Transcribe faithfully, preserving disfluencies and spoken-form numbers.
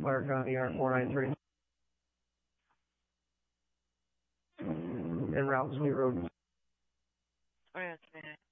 Clark County, R four nine three. En route, Sweet Road. Oh, yeah, three nine.